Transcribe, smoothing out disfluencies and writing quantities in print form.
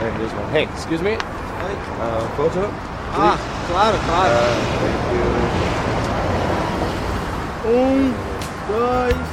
wearing this one. Hey, excuse me. Photo? Ah, claro, claro. Thank you. 1, 2,